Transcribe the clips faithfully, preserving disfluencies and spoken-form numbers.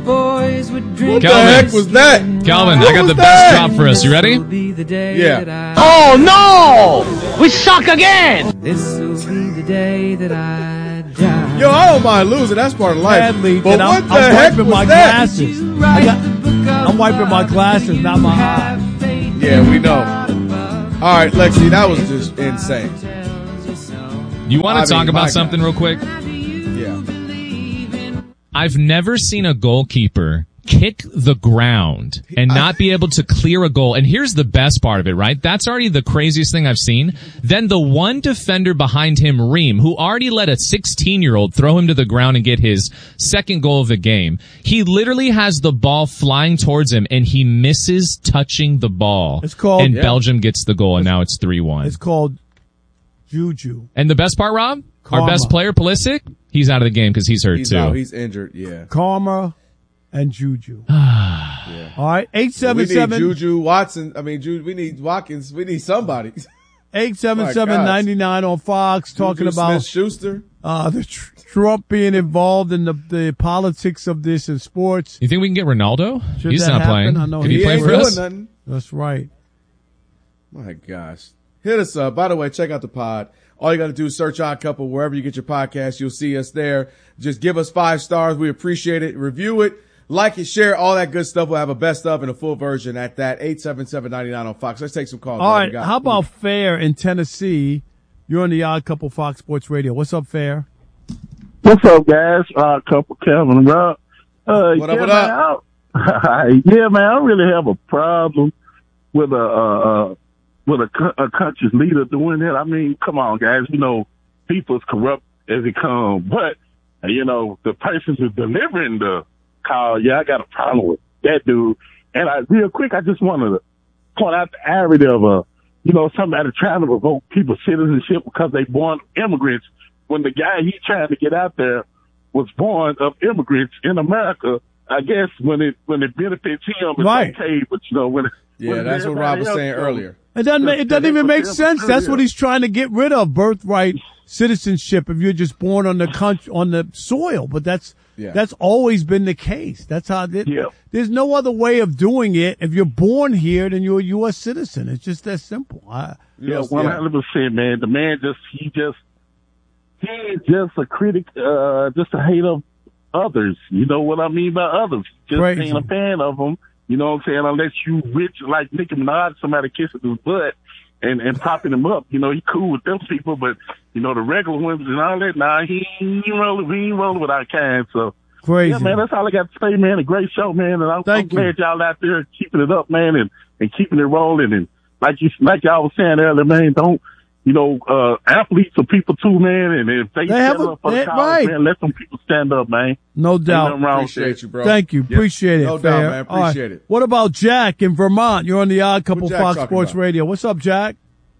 boys would drink. What the heck was that? Calvin, What I got was the that? best drop for us. You ready? Yeah. Oh no! We suck again! This'll be the day that I die. Yo, I don't mind losing. That's part of life. Badly, but and what I'm, the I'm heck wiping was my that? glasses. I got, I'm wiping my glasses, not my eye. Yeah, we know. All right, Lexi, that was just insane. You want I to talk mean, my about something God. real quick? Yeah. I've never seen a goalkeeper kick the ground and not be able to clear a goal. And here's the best part of it, right? That's already the craziest thing I've seen. Then the one defender behind him, Reem, who already let a sixteen-year-old throw him to the ground and get his second goal of the game. He literally has the ball flying towards him, and he misses touching the ball. It's called- And yeah. Belgium gets the goal, and now it's three one. It's called Juju. And the best part, Rob? Karma. Our best player, Pulisic, he's out of the game because he's hurt, He's too. out. He's injured. Yeah. Karma and Juju. yeah. All right, eight We seven need seven Juju Watson. I mean, Ju- we need Watkins. We need somebody. eight seven seven ninety-nine on Fox talking Juju about Smith-Schuster. uh, the tr- Trump being involved in the, the politics of this in sports. You think we can get Ronaldo? Should He's that not happen? playing. I know Can he he play ain't for doing us? nothing. That's right. My gosh. Hit us up. By the way, check out the pod. All you got to do is search Odd Couple wherever you get your podcast. You'll see us there. Just give us five stars. We appreciate it. Review it. Like it, share, all that good stuff. We'll have a best of and a full version at that. eight seven seven ninety-nine on Fox. Let's take some calls. All What we right, got? how about Fair in Tennessee? You're on the Odd Couple Fox Sports Radio. What's up, Fair? What's up, guys? Uh, couple Kevin and Rob. Uh, What up, yeah, what man, up? I, yeah, man, I really have a problem with a, uh, uh, with a, co- a country's leader doing that. I mean, come on, guys. You know, people's corrupt as it comes, but, uh, you know, the person who's delivering the call, yeah, I got a problem with that dude. And I, real quick, I just wanted to point out the irony of, uh, you know, somebody trying to revoke people's citizenship because they born immigrants, when the guy he's trying to get out there was born of immigrants in America. I guess when it when it benefits him, it's Right. okay. But you know when it, Yeah, when that's what Rob was everybody saying else, earlier. It doesn't. ma- It doesn't even make sense. That's what he's trying to get rid of: birthright citizenship. If you're just born on the country, on the soil, but that's Yeah. that's always been the case. That's how. It, Yeah. There's no other way of doing it. If you're born here, then you're a U S citizen. It's just that simple. I, Yeah, one hundred percent, man. The man just he just he's just a critic, uh, just a hater of others. You know what I mean by others? Just Crazy. being a fan of them. You know what I'm saying? Unless you rich like Nicki Minaj, somebody kissing his butt and and popping him up. You know, he cool with those people, but you know the regular ones and all that. Nah, he ain't rolling. He ain't rolling with our kind. So. crazy. Yeah, man, that's all I got to say, man. A great show, man, and I'm, I'm Thank you. glad y'all out there keeping it up, man, and, and keeping it rolling. And like you, like y'all was saying earlier, man, don't, you know, uh, athletes are people too, man, and if they, They have stand a- up for they- the cause, right. man, let them people stand up, man. No Ain't doubt. nothing wrong with Appreciate that. you, bro. Thank you. Yeah. Appreciate it. No Fair. doubt, man. All right. Appreciate it. What about Jack in Vermont? You're on the Odd Couple What Jack Fox talking Sports about? Radio. What's up, Jack?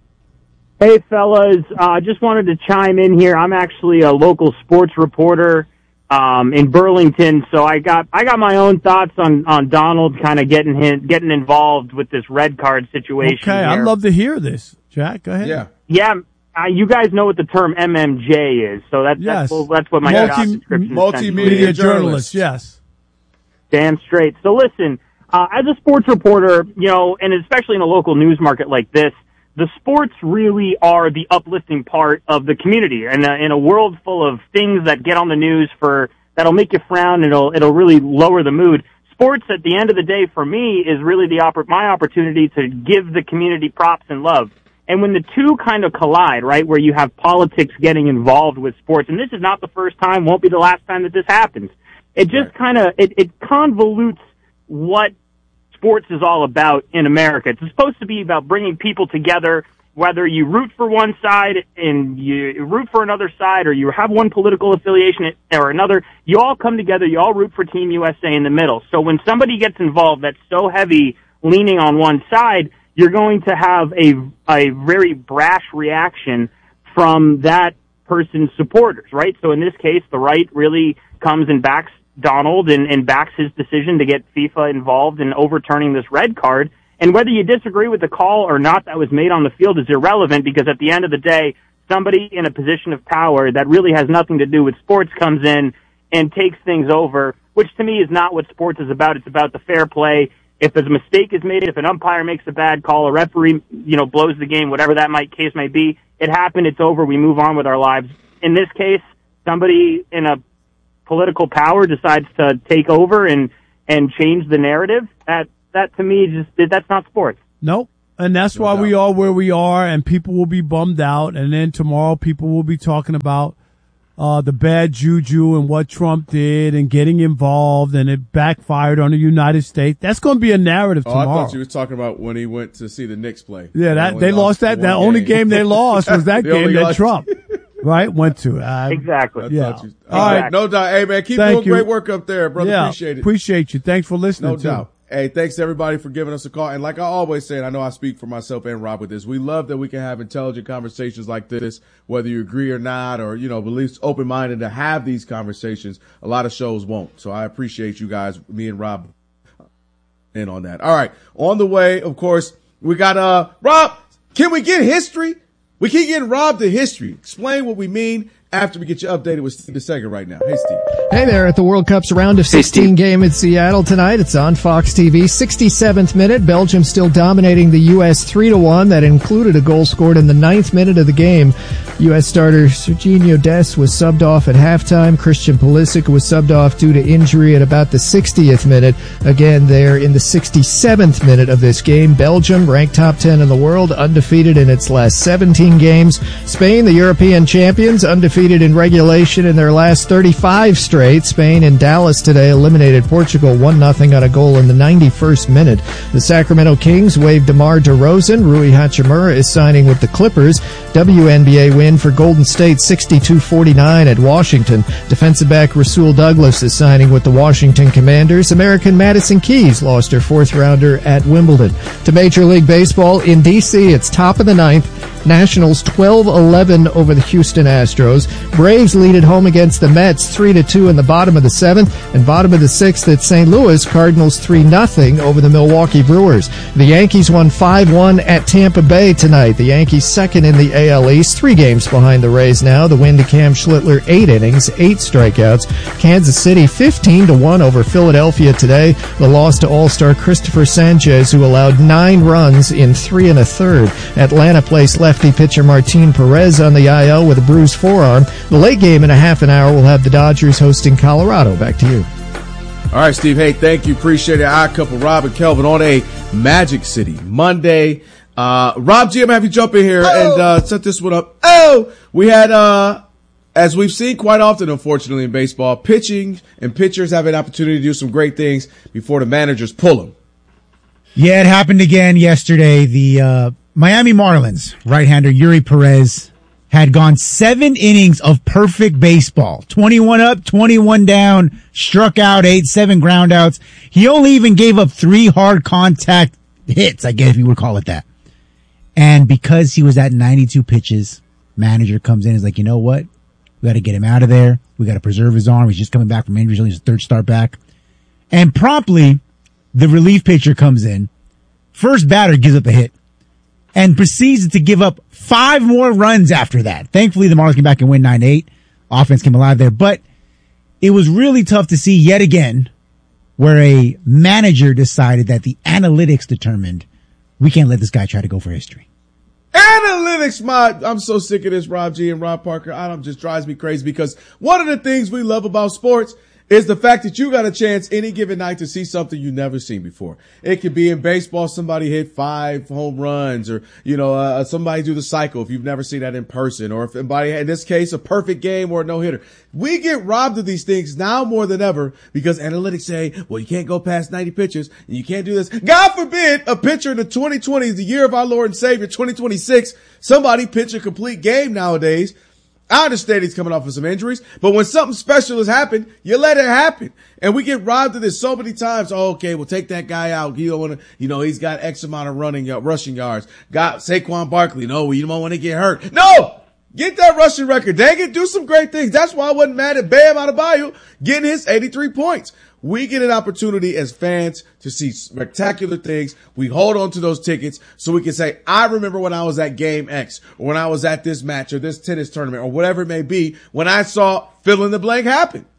Hey, fellas. I uh, just wanted to chime in here. I'm actually a local sports reporter um, in Burlington, so I got I got my own thoughts on, on Donald kind of getting him, getting involved with this red card situation. Okay, here. I'd love to hear this. Jack, go ahead. Yeah. Yeah, uh, you guys know what the term M M J is, so that's Yes. that's, well, that's what my Multi- job description multimedia essentially Media is. journalist, yes. Damn straight. So listen, uh, as a sports reporter, you know, and especially in a local news market like this, the sports really are the uplifting part of the community. And uh, in a world full of things that get on the news for that'll make you frown, and it'll it'll really lower the mood. Sports, at the end of the day, for me, is really the oppor- my opportunity to give the community props and love. And when the two kind of collide, right, where you have politics getting involved with sports, and this is not the first time, won't be the last time that this happens. It just kind of it, it convolutes what sports is all about in America. It's supposed to be about bringing people together, whether you root for one side and you root for another side, or you have one political affiliation or another. You all come together, you all root for Team U S A in the middle. So when somebody gets involved that's so heavy leaning on one side, you're going to have a, a very brash reaction from that person's supporters, right? So in this case, the right really comes and backs Donald and, and backs his decision to get FIFA involved in overturning this red card. And whether you disagree with the call or not that was made on the field is irrelevant, because at the end of the day, somebody in a position of power that really has nothing to do with sports comes in and takes things over which to me is not what sports is about. It's about the fair play. If a mistake is made, if an umpire makes a bad call, a referee, you know, blows the game, whatever that might case may be, it happened, it's over, we move on with our lives. In this case, somebody in a political power decides to take over and, and change the narrative. That, that to me, just, that's not sports. Nope. And that's No why doubt. we are where we are, and people will be bummed out. And then tomorrow people will be talking about uh the bad juju and what Trump did and getting involved, and it backfired on the United States. That's going to be a narrative Oh, tomorrow. I thought you were talking about when he went to see the Knicks play. Yeah, that When they lost that. one That only game they lost was that They game only that lost- Trump, right, went to. Uh, Exactly. I Yeah. thought you- All All right. right. No doubt. Hey, man, keep Thank doing you. great work up there, brother. yeah, Appreciate it. Appreciate you. Thanks for listening. No too. doubt. Hey, thanks to everybody for giving us a call. And like I always say, and I know I speak for myself and Rob with this, we love that we can have intelligent conversations like this, whether you agree or not, or, you know, at least open-minded to have these conversations. A lot of shows won't. So I appreciate you guys, me and Rob, in on that. All right. On the way, of course, we got, uh, Rob, can we get history? We keep getting robbed of history. Explain what we mean after we get you updated with Steve DeSega right now. Hey, Steve. Hey there at the World Cup's round of sixteen game in Seattle tonight. It's on Fox T V. sixty-seventh minute. Belgium still dominating the U S three to one. That included a goal scored in the ninth minute of the game. U S starter Serginho Dest was subbed off at halftime. Christian Pulisic was subbed off due to injury at about the sixtieth minute. Again, there in the sixty-seventh minute of this game. Belgium, ranked top ten in the world, undefeated in its last seventeen games. Spain, the European champions, undefeated in regulation in their last thirty-five straight. Spain in Dallas today eliminated Portugal one nothing on a goal in the ninety-first minute. The Sacramento Kings waived DeMar DeRozan. Rui Hachimura is signing with the Clippers. W N B A win for Golden State sixty-two forty-nine at Washington. Defensive back Rasul Douglas is signing with the Washington Commanders. American Madison Keys lost her fourth rounder at Wimbledon. To Major League Baseball in D C, it's top of the ninth. Nationals twelve eleven over the Houston Astros. Braves lead at home against the Mets three to two in the bottom of the seventh, and bottom of the sixth at Saint Louis, Cardinals three nothing over the Milwaukee Brewers. The Yankees won five one at Tampa Bay tonight. The Yankees second in the A L East, three games behind the Rays now. The win to Cam Schlittler, eight innings, eight strikeouts. Kansas City fifteen to one over Philadelphia today. The loss to All-Star Christopher Sanchez, who allowed nine runs in three and a third. Atlanta placed lefty pitcher Martin Perez on the I L with a bruised forearm. The late game in a half an hour will have the Dodgers hosting Colorado. Back to you. All right, Steve. Hey, thank you. Appreciate it. Our couple, Rob and Kelvin, on a Magic City Monday. Uh, Rob G, I'm have you jump in here oh. and uh, set this one up. Oh, we had, uh, as we've seen quite often, unfortunately, in baseball, pitching and pitchers have an opportunity to do some great things before the managers pull them. Yeah, it happened again yesterday. The uh, Miami Marlins right-hander Yuri Perez had gone seven innings of perfect baseball. twenty-one up, twenty-one down, struck out eight, seven ground outs. He only even gave up three hard contact hits, I guess if you would call it that. And because he was at ninety-two pitches, manager comes in and is like, you know what? We got to get him out of there. We got to preserve his arm. He's just coming back from injury. He's his third start back. And promptly, the relief pitcher comes in. First batter gives up a hit and proceeds to give up five more runs after that. Thankfully, the Marlins came back and win nine eight. Offense came alive there. But it was really tough to see yet again where a manager decided that the analytics determined we can't let this guy try to go for history. Analytics, my, I'm so sick of this, Rob G and Rob Parker. I don't, just drives me crazy because one of the things we love about sports is the fact that you got a chance any given night to see something you've never seen before. It could be in baseball, somebody hit five home runs, or, you know, uh, somebody do the cycle if you've never seen that in person, or if somebody, in this case, a perfect game or a no-hitter. We get robbed of these things now more than ever because analytics say, well, you can't go past ninety pitches and you can't do this. God forbid a pitcher in the twenty twenty, the year of our Lord and Savior, twenty twenty-six, somebody pitch a complete game nowadays. I understand he's coming off of some injuries, but when something special has happened, you let it happen. And we get robbed of this so many times. Oh, okay, we'll take that guy out. You don't want to, you know, he's got X amount of running, uh, rushing yards. Got Saquon Barkley. No, you don't want to get hurt. No! Get that rushing record. Dang it, do some great things. That's why I wasn't mad at Bam Adebayo getting his eighty-three points. We get an opportunity as fans to see spectacular things. We hold on to those tickets so we can say, I remember when I was at game X, or when I was at this match or this tennis tournament or whatever it may be, when I saw fill in the blank happen.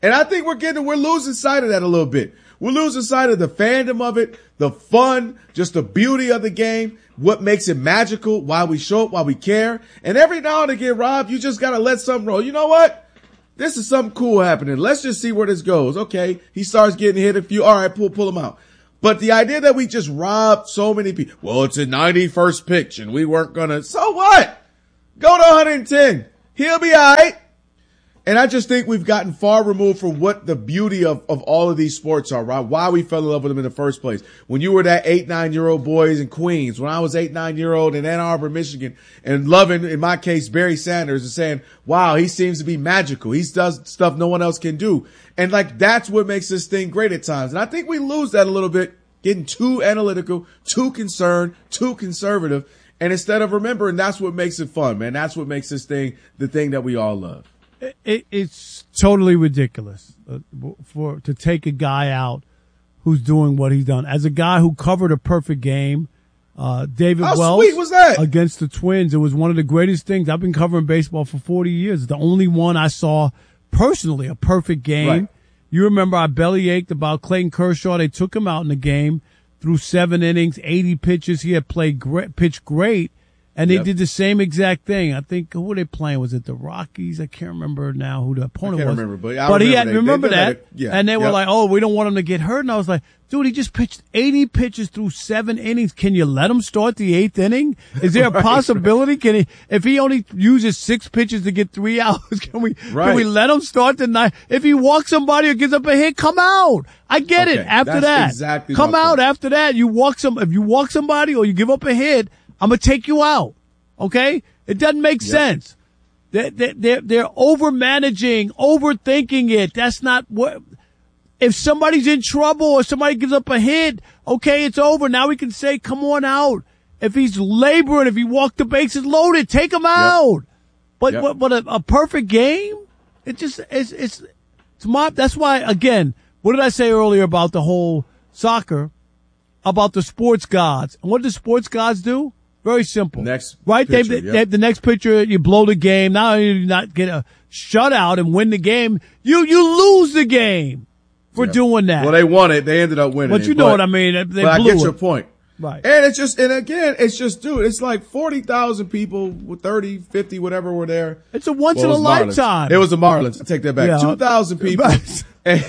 And I think we're getting, we're losing sight of that a little bit. We're losing sight of the fandom of it, the fun, just the beauty of the game, what makes it magical, why we show it, why we care. And every now and again, Rob, you just gotta let something roll. You know what? This is something cool happening. Let's just see where this goes. Okay. He starts getting hit a few. All right, pull, pull him out. But the idea that we just robbed so many people. Well, it's a ninety-first pitch and we weren't gonna. So what? Go to one hundred ten. He'll be all right. And I just think we've gotten far removed from what the beauty of, of all of these sports are, right? Why we fell in love with them in the first place. When you were that eight, nine year old boys in Queens, when I was eight, nine year old in Ann Arbor, Michigan, and loving, in my case, Barry Sanders and saying, wow, he seems to be magical. He does stuff no one else can do. And like, that's what makes this thing great at times. And I think we lose that a little bit, getting too analytical, too concerned, too conservative. And instead of remembering, that's what makes it fun, man. That's what makes this thing the thing that we all love. It, it's totally ridiculous uh, for to take a guy out who's doing what he's done. As a guy who covered a perfect game, uh, David How Wells sweet was that? against the Twins, it was one of the greatest things. I've been covering baseball for forty years. It's the only one I saw personally, a perfect game. Right. You remember I belly ached about Clayton Kershaw. They took him out in the game through seven innings, eighty pitches. He had played great, pitched great. And they Yep. did the same exact thing. I think, who were they playing? Was it the Rockies? I can't remember now who the opponent I can't was. remember, but I but he remember had, they- remember they did that? that, yeah, And they were yep. like, oh, we don't want him to get hurt. And I was like, dude, he just pitched eighty pitches through seven innings. Can you let him start the eighth inning? Is there a Right, possibility? Can he, if he only uses six pitches to get three outs, can we, can Right. we let him start the ninth? If he walks somebody or gives up a hit, come out. I get it. Okay, After that's that, exactly come my out point. after that. You walk some, if you walk somebody or you give up a hit, I'm going to take you out. Okay? It doesn't make Yep. sense. They're, they're, they're over managing, overthinking it. That's not what, if somebody's in trouble or somebody gives up a hit, okay, it's over. Now we can say, come on out. If he's laboring, if he walked the bases loaded, take him out. But, Yep. but, but a, a perfect game, it just, it's, it's, it's my, that's why, again, what did I say earlier about the whole soccer, about the sports gods? And what do sports gods do? Very simple. Next right? They, picture, they, yep. the next picture, you blow the game. Not only do you not get a shutout and win the game, you, you lose the game for Yep. doing that. Well, they won it. They ended up winning But it, you know what I mean. They but I blew get it. your point. Right. And it's just, and again, it's just, dude, it's like forty thousand people, thirty, fifty, whatever were there. It's a once Well, in it a was Marlins. lifetime. It was the Marlins. I take that back. Yeah. two thousand people. And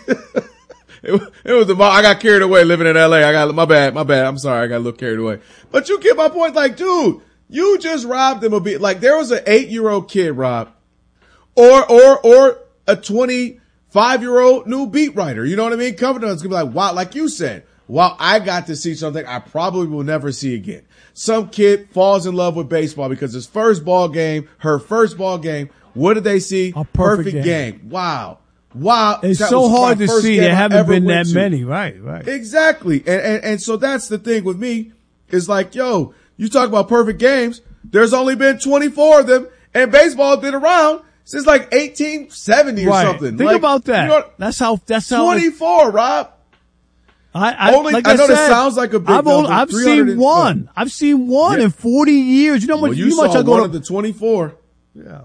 it, it was the Mar- I got carried away living in L A. I got, my bad, my bad. I'm sorry. I got a little carried away. But you get my point. Like, dude, you just robbed them a bit. Like, there was an eight year old kid, Rob, or, or, or a twenty-five year old new beat writer. You know what I mean? Coming to us, gonna be like, wow, like you said, wow, I got to see something I probably will never see again. Some kid falls in love with baseball because his first ball game, her first ball game, what did they see? A perfect game. Wow. Wow. It's That so was my hard to first see. game There I haven't ever been went that to. many. Right, right. Exactly. And, and, and so that's the thing with me is like, yo, you talk about perfect games. There's only been twenty-four of them and baseball has been around since like eighteen seventy or Right. something. Think Like, about that. you know, that's how, that's how. twenty-four, Rob. I, I, Only- like I know this said, sounds like a big I've, only, number, I've three hundred seen one. I've seen one Yeah. in forty years. You know how much, Well, you, you know how much saw I go one to, of the twenty-four. yeah.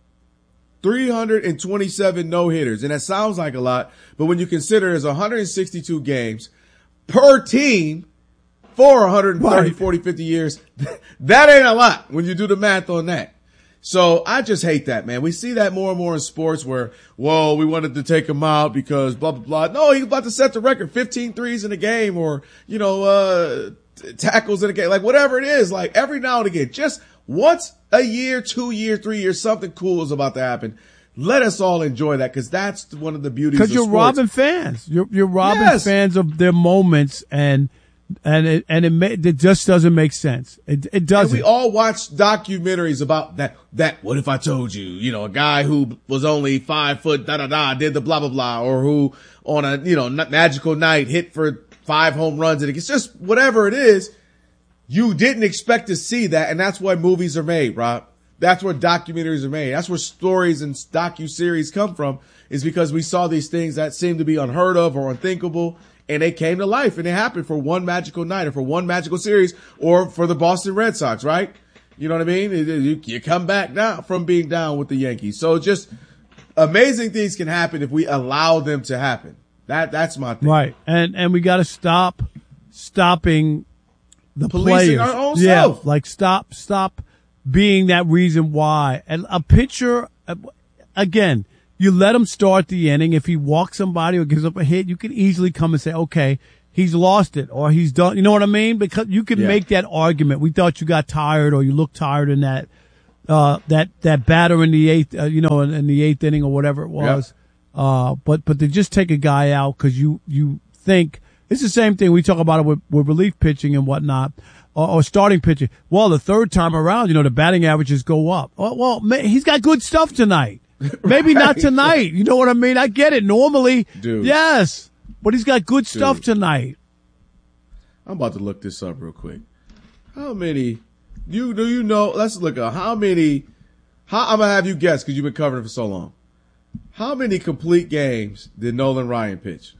three hundred twenty-seven no-hitters. And that sounds like a lot, but when you consider there's one hundred sixty-two games per team for one hundred thirty, Right. forty, fifty years, that ain't a lot when you do the math on that. So I just hate that, man. We see that more and more in sports where, whoa, we wanted to take him out because blah, blah, blah. No, he's about to set the record, fifteen threes in a game or, you know, uh, t- tackles in a game, like whatever it is, like every now and again, just once a year, two year, three years, something cool is about to happen. Let us all enjoy that because that's one of the beauties of Because you're sports. robbing fans. You're, you're robbing Yes. fans of their moments and, and it, and it, ma- it just doesn't make sense. It, it And doesn't. we all watch documentaries about that, that, what if I told you, you know, a guy who was only five foot, da da da, did the blah blah blah, or who on a, you know, n- magical night hit for five home runs. And it's just whatever it is, you didn't expect to see that. And that's why movies are made, Rob. That's where documentaries are made. That's where stories and docu-series come from, is because we saw these things that seemed to be unheard of or unthinkable. And they came to life and it happened for one magical night or for one magical series or for the Boston Red Sox, right? You know what I mean? It- it- You, you come back now from being down with the Yankees. So just amazing things can happen if we allow them to happen. That that's my thing. Right. And and we got to stop stopping the Policing players. our own yeah, self. like stop stop being that reason why. And a pitcher, again, you let him start the inning. If he walks somebody or gives up a hit, you can easily come and say, okay, he's lost it or he's done. You know what I mean? Because you can Yeah. make that argument. We thought you got tired or you looked tired in that, uh, that, that batter in the eighth, uh, you know, in, in the eighth inning or whatever it was. Yep. Uh, but, but to just take a guy out because you, you think it's the same thing. We talk about it with, with relief pitching and whatnot. Or, or starting pitching. Well, the third time around, you know, the batting averages go up. Well, well man, he's got good stuff tonight. Maybe right. not tonight. You know what I mean? I get it. Normally, Dude. yes, but he's got good stuff Dude. tonight. I'm about to look this up real quick. How many? You do you know? Let's look up how many. How I'm gonna have you guess because you've been covering it for so long. How many complete games did Nolan Ryan pitch?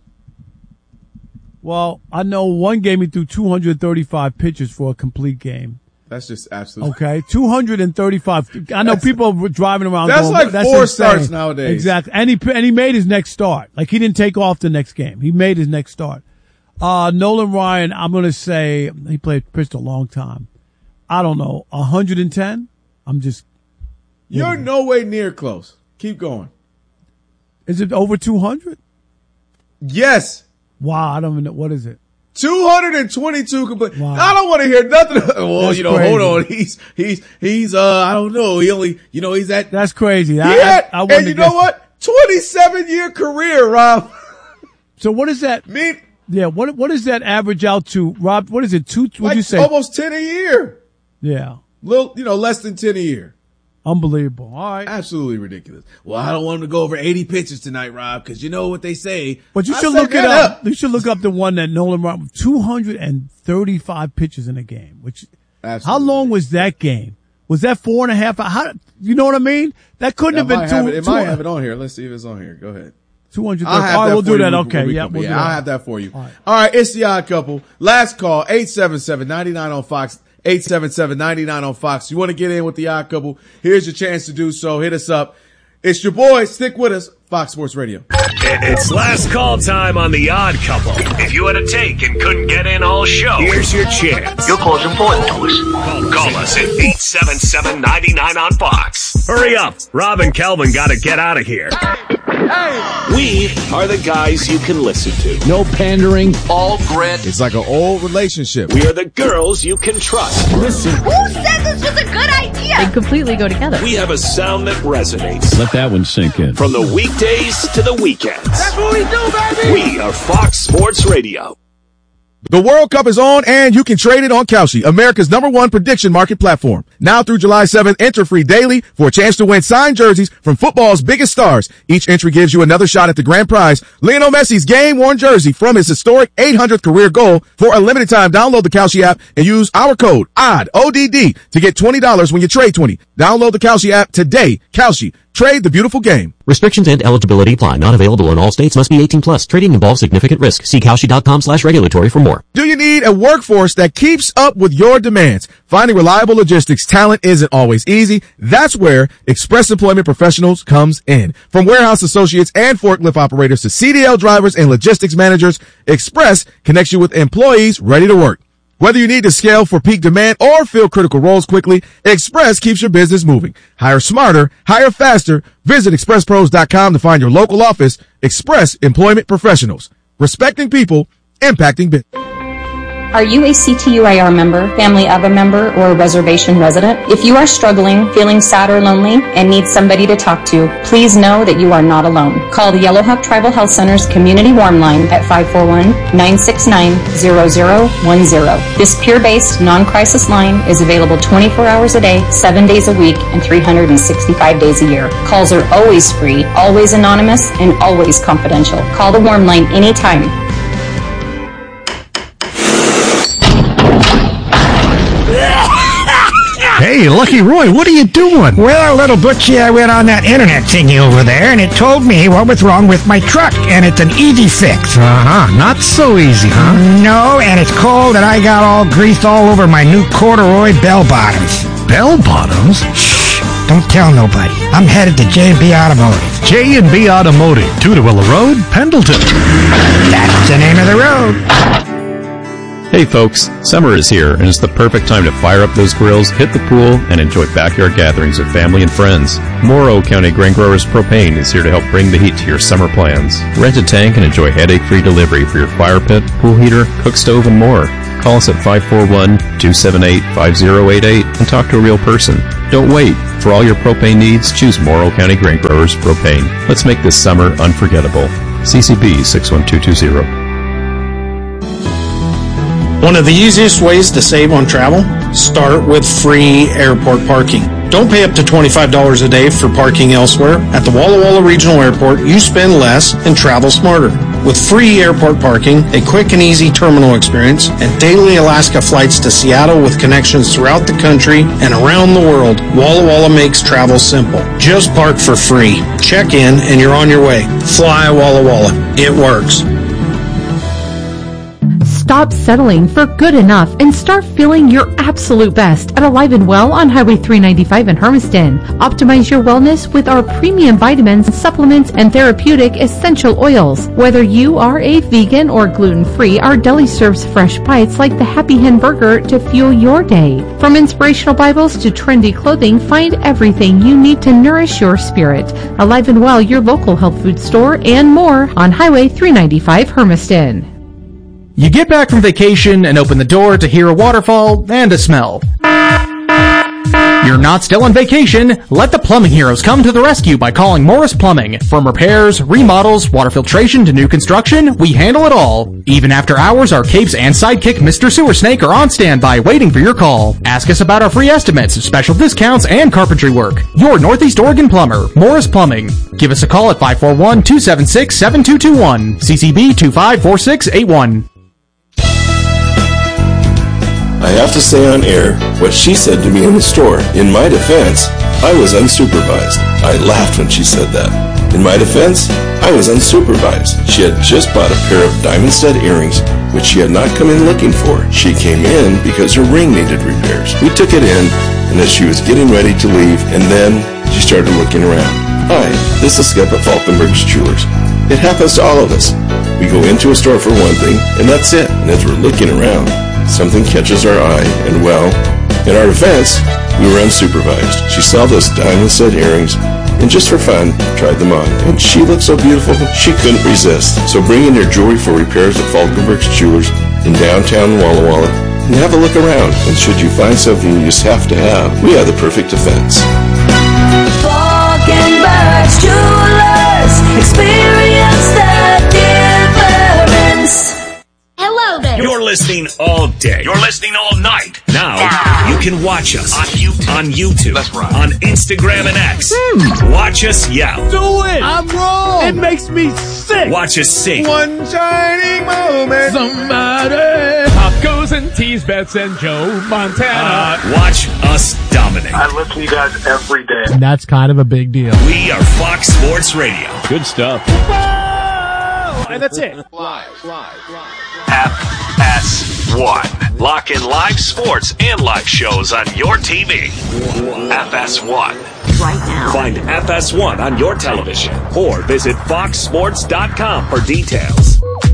Well, I know one game he threw two hundred thirty-five pitches for a complete game. That's just absolutely okay. two hundred thirty-five. I know that's, people are driving around. That's going, like that's four insane. starts nowadays. Exactly, and he and he made his next start. Like he didn't take off the next game. He made his next start. Uh, Nolan Ryan, I'm gonna say he played pitched a long time. I don't know, one hundred ten. I'm just. You're you know. no way near close. Keep going. Is it over two hundred? Yes. Wow, I don't even know. What is it? two hundred twenty-two complete. Wow. I don't want to hear nothing. Well, That's you know, crazy. hold on. He's, he's, he's, uh, I don't know. He only, you know, he's at. That's crazy. I, had, I, I and you know what? twenty-seven year career, Rob. So what is that? Mean, yeah, what, what does that average out to, Rob? What is it? Two, what'd like you say? Almost ten a year. Yeah. Little, you know, less than ten a year. Unbelievable. All right. Absolutely ridiculous. Well, I don't want him to go over eighty pitches tonight, Rob, because you know what they say. But you I should said look it that up. up. You should look up the one that Nolan Ryan, two hundred thirty-five pitches in a game, which, Absolutely. how long was that game? Was that four and a half? How, you know what I mean? That couldn't have been might two. Have it, it two, might have it on here. Let's see if it's on here. Go ahead. two hundred I'll thirty. have All right, that we'll for do you that. when- Okay. when we Yeah, come- we'll yeah, do that. I'll have that for you. All right. All right, it's the Odd Couple. Last call, eight seven seven, nine nine on Fox. eight seven seven, nine nine on Fox. You want to get in with the Odd Couple? Here's your chance to do so. Hit us up. It's your boy. Stick with us. Fox Sports Radio. It's last call time on The Odd Couple. If you had a take and couldn't get in all show, here's your chance. Your call's important to us. Call, call us at eight seven seven, nine nine on Fox. Hurry up. Rob and Kelvin got to get out of here. We are the guys you can listen to. No pandering, all grit. It's like an old relationship. We are the girls you can trust. Listen. Who said this was a good idea? They completely go together. We have a sound that resonates. Let that one sink in. From the weekdays to the weekends. That's what we do, baby! We are Fox Sports Radio. The World Cup is on and you can trade it on Kalshi, America's number one prediction market platform. Now through July seventh, enter free daily for a chance to win signed jerseys from football's biggest stars. Each entry gives you another shot at the grand prize, Lionel Messi's game-worn jersey from his historic eight hundredth career goal. For a limited time, download the Kalshi app and use our code O D D, O D D, to get twenty dollars when you trade twenty. Download the Kalshi app today. Kalshi. Trade the beautiful game. Restrictions and eligibility apply. Not available in all states. Must be eighteen plus. Trading involves significant risk. See Kalshi.com slash regulatory for more. Do you need a workforce that keeps up with your demands? Finding reliable logistics talent isn't always easy. That's where Express Employment Professionals comes in. From warehouse associates and forklift operators to C D L drivers and logistics managers, Express connects you with employees ready to work. Whether you need to scale for peak demand or fill critical roles quickly, Express keeps your business moving. Hire smarter, hire faster. Visit express pros dot com to find your local office. Express Employment Professionals. Respecting people, impacting business. Are you a C T U I R member, family of a member, or a reservation resident? If you are struggling, feeling sad or lonely, and need somebody to talk to, please know that you are not alone. Call the Yellowhawk Tribal Health Center's Community Warm Line at five four one, nine six nine, zero zero one zero. This peer-based, non-crisis line is available twenty-four hours a day, seven days a week, and three hundred sixty-five days a year. Calls are always free, always anonymous, and always confidential. Call the Warm Line anytime. Hey, Lucky Roy, what are you doing? Well, little Butchie, I went on that internet thingy over there, and it told me what was wrong with my truck, and it's an easy fix. Uh-huh, not so easy, huh? No, and it's cold, and I got all grease all over my new corduroy bell bottoms. Bell bottoms? Shh! Don't tell nobody. I'm headed to J and B Automotive. J and B Automotive, Tudorilla Road, Pendleton. That's the name of the road. Hey folks, summer is here and it's the perfect time to fire up those grills, hit the pool, and enjoy backyard gatherings with family and friends. Morrow County Grain Growers Propane is here to help bring the heat to your summer plans. Rent a tank and enjoy headache-free delivery for your fire pit, pool heater, cook stove, and more. Call us at five four one, two seven eight, five zero eight eight and talk to a real person. Don't wait. For all your propane needs, choose Morrow County Grain Growers Propane. Let's make this summer unforgettable. C C B six one two two zero. One of the easiest ways to save on travel? Start with free airport parking. Don't pay up to twenty-five dollars a day for parking elsewhere. At the Walla Walla Regional Airport, you spend less and travel smarter. With free airport parking, a quick and easy terminal experience, and daily Alaska flights to Seattle with connections throughout the country and around the world, Walla Walla makes travel simple. Just park for free. Check in and you're on your way. Fly Walla Walla. It works. Stop settling for good enough and start feeling your absolute best at Alive and Well on Highway three ninety-five in Hermiston. Optimize your wellness with our premium vitamins, supplements, and therapeutic essential oils. Whether you are a vegan or gluten-free, our deli serves fresh bites like the Happy Hen Burger to fuel your day. From inspirational Bibles to trendy clothing, find everything you need to nourish your spirit. Alive and Well, your local health food store, and more on Highway three ninety-five Hermiston. You get back from vacation and open the door to hear a waterfall and a smell. You're not still on vacation. Let the plumbing heroes come to the rescue by calling Morris Plumbing. From repairs, remodels, water filtration to new construction, we handle it all. Even after hours, our capes and sidekick Mister Sewer Snake are on standby waiting for your call. Ask us about our free estimates, special discounts, and carpentry work. Your Northeast Oregon plumber, Morris Plumbing. Give us a call at five four one, two seven six, seven two two one. C C B two five four six eight one. I have to say on air what she said to me in the store. In my defense, I was unsupervised. I laughed when she said that. In my defense, I was unsupervised. She had just bought a pair of diamond stud earrings, which she had not come in looking for. She came in because her ring needed repairs. We took it in, and as she was getting ready to leave, and then she started looking around. Hi, this is Skip at Falkenberg's Jewelers. It happens to all of us. We go into a store for one thing, and that's it. And as we're looking around, something catches our eye, and well, in our defense, we were unsupervised. She saw those diamond stud earrings, and just for fun, tried them on. And she looked so beautiful, she couldn't resist. So bring in your jewelry for repairs at Falkenberg's Jewelers in downtown Walla Walla, and have a look around. And should you find something you just have to have, we have the perfect defense. Falkenberg's Jewelers, experience the difference. Hello there. You're listening all day. You're listening all night. Now, you can watch us on YouTube. On YouTube. That's right. On Instagram and X. Hmm. Watch us yell. Do it! I'm wrong! It makes me sick! Watch us sing. One shining moment. Somebody. Pop goes and tease Bets and Joe Montana. Uh, watch us dominate. I listen to you guys every day. And that's kind of a big deal. We are Fox Sports Radio. Good stuff. Whoa! And that's it. Live, live, live. F S one. Lock in live sports and live shows on your T V. F S one. Right now. Find F S one on your television or visit fox sports dot com for details.